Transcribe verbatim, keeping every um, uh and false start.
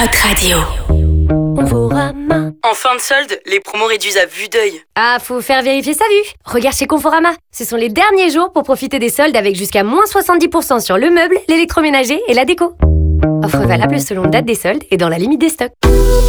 Hot Radio. Conforama. En fin de solde, les promos réduisent à vue d'œil. Ah, faut faire vérifier sa vue. Regarde chez Conforama. Ce sont les derniers jours pour profiter des soldes avec jusqu'à moins soixante-dix pour cent sur le meuble, l'électroménager et la déco. Offre valable selon date des soldes et dans la limite des stocks.